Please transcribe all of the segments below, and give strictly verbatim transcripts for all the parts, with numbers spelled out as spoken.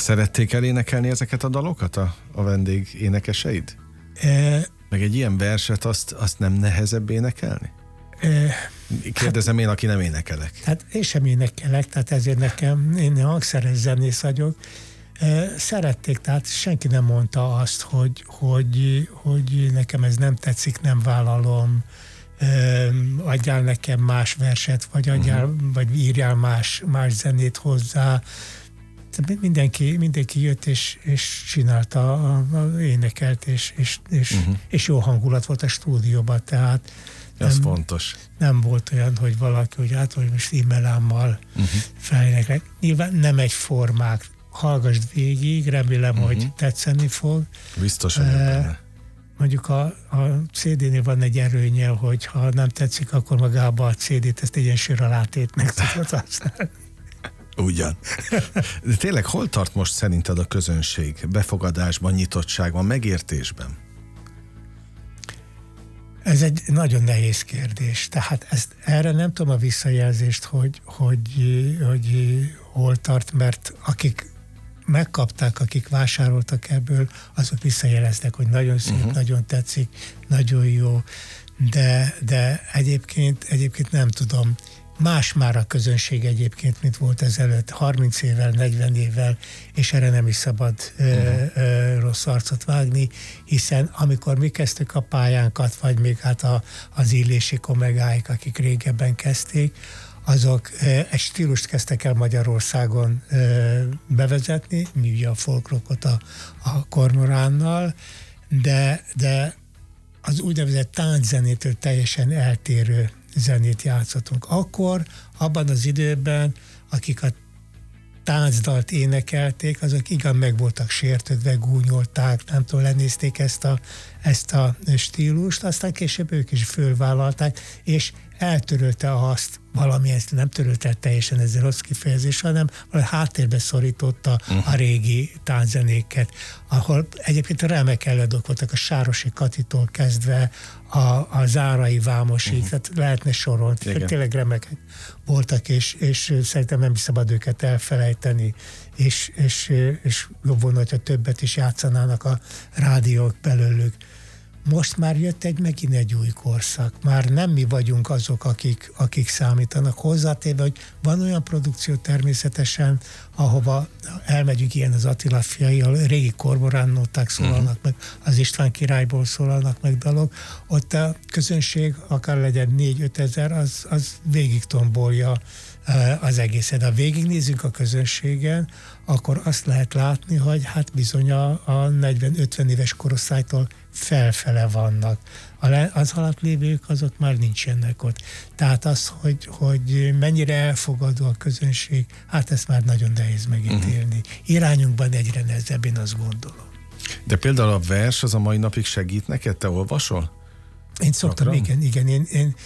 Szerették elénekelni ezeket a dalokat a, a vendég énekeseid? E... Meg egy ilyen verset azt, azt nem nehezebb énekelni? E... Kérdezem hát, én, aki nem énekelek. Hát én sem énekelek, tehát ezért nekem, én hangszeres zenész vagyok. Szerették, tehát senki nem mondta azt, hogy, hogy, hogy nekem ez nem tetszik, nem vállalom, adjál nekem más verset, vagy, adjál, uh-huh. vagy írjál más, más zenét hozzá. Mindenki, mindenki jött és, és csinálta, a, a, énekelt, és, és, és, uh-huh. és jó hangulat volt a stúdióban, tehát ez nem, fontos. Nem volt olyan, hogy valaki, hogy hát, hogy most imelámmal uh-huh. felénekel. Nyilván nem egy formák. Hallgassd végig, remélem, uh-huh. hogy tetszeni fog. Biztos vagyok benne. Mondjuk a, a cé dé-nél van egy erőnye, hogy ha nem tetszik, akkor magában a cé dét ezt egy sör alátétnek tudod használni. Ugyan. De tényleg hol tart most szerinted a közönség? Befogadásban, nyitottságban, megértésben? Ez egy nagyon nehéz kérdés. Tehát ezt, erre nem tudom a visszajelzést, hogy, hogy, hogy hol tart, mert akik megkapták, akik vásároltak ebből, azok visszajeleztek, hogy nagyon szép, uh-huh. nagyon tetszik, nagyon jó, de, de egyébként, egyébként nem tudom. Más már a közönség egyébként, mint volt ezelőtt, harminc évvel, negyven évvel, és erre nem is szabad uh-huh. ö, ö, rossz arcot vágni, hiszen amikor mi kezdtük a pályánkat, vagy még hát a, az Illési kollégáik, akik régebben kezdték, azok ö, egy stílust kezdtek el Magyarországon ö, bevezetni, mi ugye a folkrockot a, a kormoránnal, de, de az úgynevezett tánczenétől teljesen eltérő zenét játszottunk. Akkor, abban az időben, akik a táncdalt énekelték, azok igen meg voltak sértődve, gúnyolták, nem tudom, lenézték ezt a, ezt a stílust, aztán később ők is fölvállalták, és eltörölte azt, valami ezt nem törölte teljesen ezzel rossz kifejezés, hanem valami háttérbe szorította uh-huh. a régi tánczenéket, ahol egyébként remek előadók voltak, a Sárosi Katitól kezdve a, a Zárai Vámosig, uh-huh. tehát lehetne sorolni. Tényleg remekek voltak, és, és szerintem nem szabad őket elfelejteni, és, és, és jobb volna, hogyha többet is játszanának a rádiók belőlük. Most már jött egy megint egy új korszak. Már nem mi vagyunk azok, akik, akik számítanak. Hozzátéve, hogy van olyan produkció természetesen, ahova elmegyünk, ilyen az Attila fiai, a régi kormoránnóták szólalnak uh-huh. meg, az István királyból szólalnak meg dalok. Ott a közönség, akár legyen négy-öt ezer, az, az végig tombolja az egészet. Ha végignézzünk a közönségen, akkor azt lehet látni, hogy hát bizony a, a negyven-ötven éves korosztálytól felfele vannak. Az alatt lévők azok már nincsenek ott. Tehát az, hogy, hogy mennyire elfogadó a közönség, hát ezt már nagyon nehéz megítélni. Uh-huh. Irányunkban egyre nehezebb, én azt gondolom. De például a vers az a mai napig segít neked? Te olvasol? Én szoktam, Akram? igen, igen. Én, én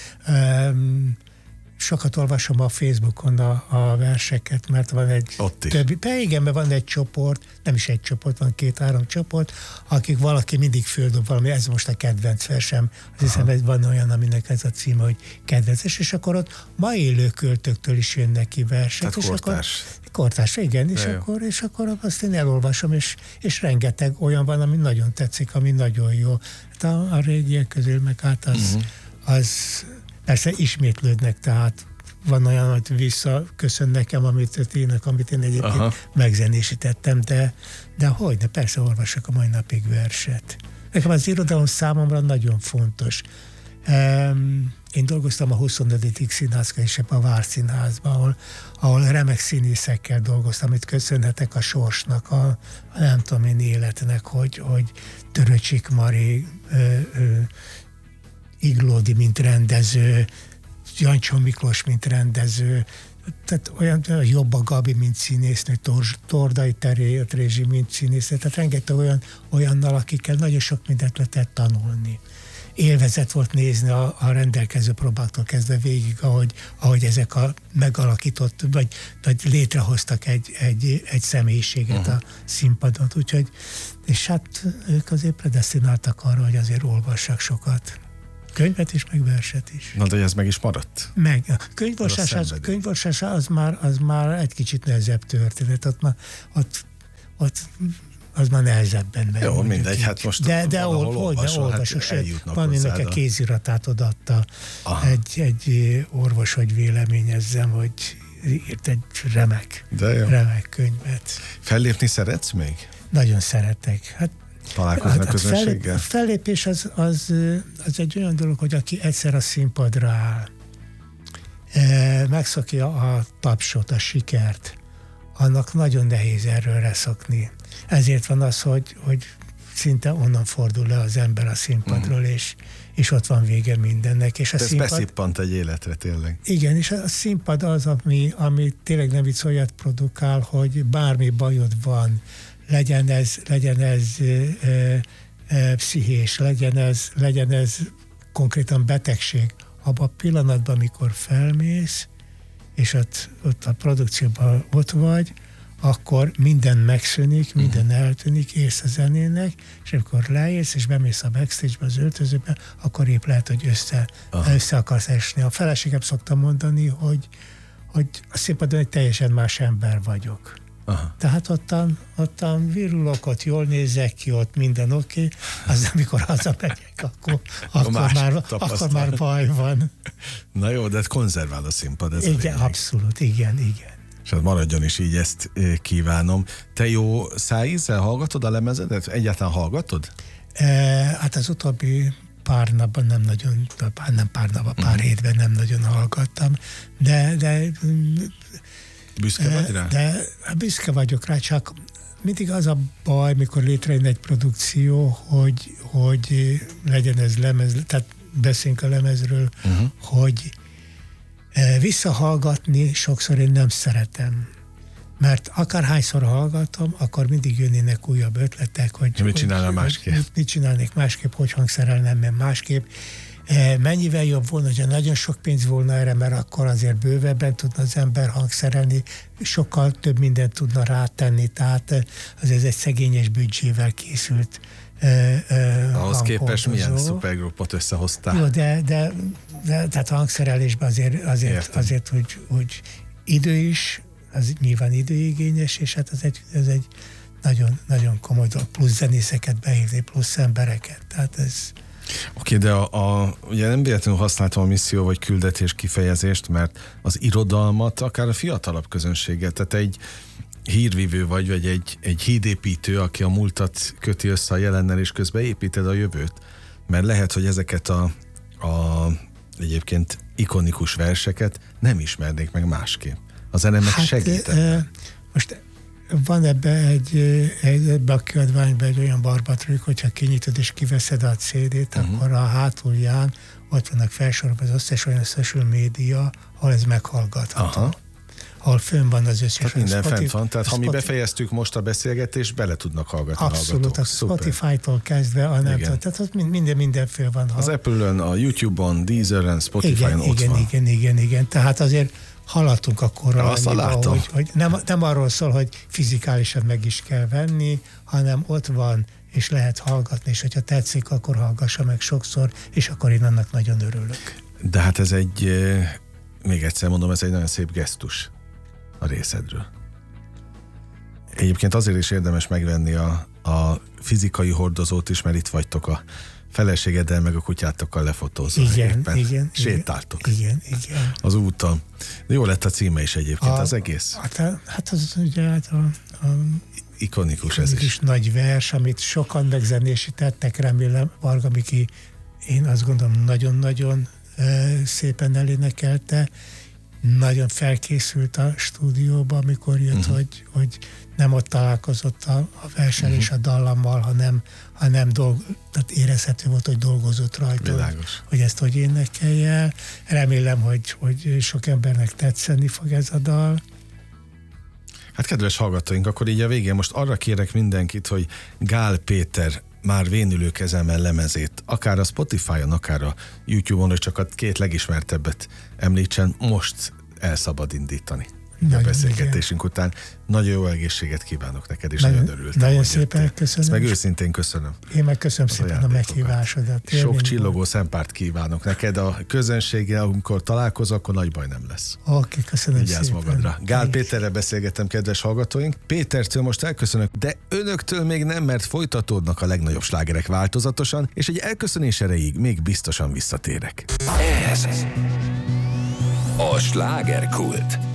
um, sokat olvasom a Facebookon a, a verseket, mert van egy többi, be, igen, mert van egy csoport, nem is egy csoport, van két-három csoport, akik valaki mindig földob valami, ez most a kedvenc versem, azt hiszem, hogy van olyan, aminek ez a címe, hogy kedvenc, és akkor ott ma élő költőktől is jönnek ki versek. Tehát és kortárs. Akkor, kortárs, igen, és akkor, és akkor azt én elolvasom, és, és rengeteg olyan van, ami nagyon tetszik, ami nagyon jó. Hát a, a régiek közül meg hát az, uh-huh. az persze ismétlődnek, tehát van olyan, hogy visszaköszön nekem, amit ének, amit én egyébként Aha. megzenésítettem, de, de hogy, de persze olvasok a mai napig verset. Nekem az irodalom számomra nagyon fontos. Um, én dolgoztam a huszonötödik színházban és a Várszínházban, ahol, ahol remek színészekkel dolgoztam, amit köszönhetek a sorsnak, a, a nem tudom én életnek, hogy, hogy Töröcsik Mari, ö, ö, Iglódi, mint rendező, Jancsó Miklós, mint rendező, tehát olyan, olyan jobb a Gabi, mint színésznő, Tor, Tordai Teré, Rézsi, mint színésznő, tehát rengeteg olyan, olyannal, akikkel nagyon sok mindent lehetett tanulni. Élvezet volt nézni a, a rendelkező próbáktól kezdve végig, ahogy, ahogy ezek a megalakított, vagy, vagy létrehoztak egy, egy, egy személyiséget uh-huh. a színpadon, úgyhogy, és hát ők azért predesztináltak arra, hogy azért olvassak sokat. Könyvet is, meg verset is. Na, de ez meg is maradt? Meg. A könyvolvasás, könyvolvasás az, már, az már egy kicsit nehezebb történet. Ott, már, ott, ott az már nehezebben megy. Jó, mindegy, hát most de, de valahol olvasol, olvasol, hát sőt, van mindenki a kéziratát odaadta egy, egy orvos, hogy véleményezzem, hogy írt egy remek, remek könyvet. Fellépni szeretsz még? Nagyon szeretek. Hát, találkozni hát, a közönséggel? A fellépés az, az, az egy olyan dolog, hogy aki egyszer a színpadra áll, megszokja a tapsot, a sikert, annak nagyon nehéz erről leszokni. Ezért van az, hogy, hogy szinte onnan fordul le az ember a színpadról, uh-huh. és, és ott van vége mindennek. És a ez színpad, beszippant egy életre tényleg. Igen, és a színpad az, ami, ami tényleg nem vicc olyat produkál, hogy bármi bajod van, legyen ez, legyen ez ö, ö, pszichés, legyen ez, legyen ez konkrétan betegség. Abban a pillanatban, amikor felmész, és ott, ott a produkcióban ott vagy, akkor minden megszűnik, minden uh-huh. eltűnik, érsz a zenének, és amikor leérsz, és bemész a backstage-be, az öltözőbe, akkor épp lehet, hogy össze, össze akarsz esni. A feleségem szokta mondani, hogy, hogy a színpadon egy teljesen más ember vagyok. Aha. Tehát ottan, ottan virulok, ott jól nézek ki, ott minden oké, okay, az amikor hazamegyek, akkor, akkor, már, akkor már baj van. Na jó, de konzervál a színpad. Ez igen, abszolút, igen, igen. És hát maradjon is így, ezt kívánom. Te jó szájízzel hallgatod a lemezedet? Egyáltalán hallgatod? E, hát az utóbbi pár napban nem nagyon, nem pár napban, pár uh-huh. hétben nem nagyon hallgattam, de, de büszke vagy rá? De büszke vagyok rá, csak mindig az a baj, mikor létrejön egy produkció, hogy, hogy legyen ez lemez, tehát beszélünk a lemezről, uh-huh. hogy visszahallgatni sokszor én nem szeretem. Mert akárhányszor hallgatom, akkor mindig jönnének újabb ötletek, hogy mit csinálnám másképp. Mit, mit csinálnék másképp, hogy hangszerelnem mert másképp. Mennyivel jobb volna, hogyha nagyon sok pénz volna erre, mert akkor azért bővebben tudna az ember hangszerelni, sokkal több mindent tudna rátenni, tehát azért egy szegényes büdzsével készült uh, uh, ahhoz képest milyen szupergrupot összehoztál? Jó, de, de, de tehát a hangszerelésben azért, azért, azért hogy, hogy idő is, az nyilván időigényes, és hát ez egy, ez egy nagyon, nagyon komoly dolog, plusz zenészeket behívni, plusz embereket, tehát ez... Oké, okay, de a, a, ugye nem véletlenül használtam a misszió vagy küldetés kifejezést, mert az irodalmat akár a fiatalabb közönséget, tehát egy hírvívő vagy, vagy egy, egy hídépítő, aki a múltat köti össze a jelennel, és közben építed a jövőt. Mert lehet, hogy ezeket a, a egyébként ikonikus verseket nem ismernék meg másképp. A zene meg hát, segített. E, most van ebbe egy, egy ebbe a kiadványban egy olyan barbatrük, hogyha kinyitod és kiveszed a cé dét, uh-huh. akkor a hátulján ott vannak felsorolva az összes olyan social média, ahol ez meghallgatható. Aha. Ahol fönn van az összes. Tehát minden Spotify, fent van, tehát ha mi befejeztük most a beszélgetést, bele tudnak hallgatni. Abszolút, a Spotify-tól kezdve, a nem tudom, tehát ott minden, minden föl van. Az Apple-ön, a YouTube-on, Deezeren, Spotify-on ott igen, van. Igen, igen, igen, igen. Tehát azért haladtunk akkor annyiba, hogy, hogy nem, nem arról szól, hogy fizikálisan meg is kell venni, hanem ott van, és lehet hallgatni, és hogyha tetszik, akkor hallgassa meg sokszor, és akkor én annak nagyon örülök. De hát ez egy, még egyszer mondom, ez egy nagyon szép gesztus a részedről. Egyébként azért is érdemes megvenni a, a fizikai hordozót is, mert itt vagytok a feleségeddel, meg a kutyátokkal lefotózva. Igen, éppen. igen. Sétáltok. Igen, igen. Az úton. Jó lett a címe is egyébként, a, az egész. Hát, hát az ugye hát a, a ikonikus ez is. Nagy vers, amit sokan megzenésítettek, remélem Varga Miki, én azt gondolom nagyon-nagyon uh, szépen elénekelte, nagyon felkészült a stúdióba, amikor jött, uh-huh. hogy, hogy nem ott találkozott a, a verssel uh-huh. és a dallammal, hanem, hanem dolg, tehát érezhető volt, hogy dolgozott rajta, hogy, hogy ezt hogy énekelje. Remélem, hogy, hogy sok embernek tetszeni fog ez a dal. Hát kedves hallgatóink, akkor így a végén most arra kérek mindenkit, hogy Gál Péter már vénülő kezemmel lemezét, akár a Spotify-on, akár a YouTube-on, hogy csak a két legismertebbet említsen, most el szabad indítani. a beszélgetésünk igen. után. Nagyon jó egészséget kívánok neked, és nagyon, nagyon örültem. Nagyon szépen jöttél. Köszönöm. Ezt meg őszintén köszönöm. Én meg köszönöm a szépen a meghívásodat. Sok csillogó szempárt kívánok neked a közönséggel, amikor találkozol, akkor nagy baj nem lesz. Oké, okay, köszönöm Vigyázz szépen. magadra. Gál Én Péterrel beszélgettem, kedves hallgatóink. Pétertől most elköszönök, de önöktől még nem, mert folytatódnak a legnagyobb slágerek változatosan, és egy elköszönés erejéig még biztosan visszatérek. Ez a slágerkult.